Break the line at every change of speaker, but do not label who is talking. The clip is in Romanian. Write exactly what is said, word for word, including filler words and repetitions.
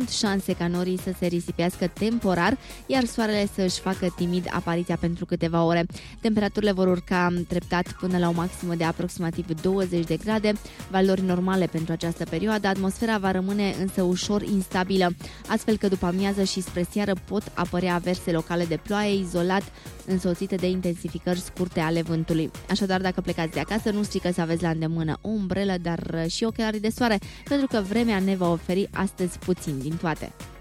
sunt șanse ca norii să se risipească temporar, iar soarele să își facă timid apariția pentru câteva ore. Temperaturile vor urca treptat până la o maximă de aproximativ douăzeci de grade, valori normale pentru această perioadă. Atmosfera va rămâne însă ușor instabilă, astfel că după amiază și spre seară pot apărea averse locale de ploaie, izolat, însoțite de intensificări scurte ale vântului. Așadar, dacă plecați de acasă, nu strică să aveți la îndemână o umbrelă, dar și ochelarii de soare, pentru că vremea ne va oferi astăzi puțin din toate.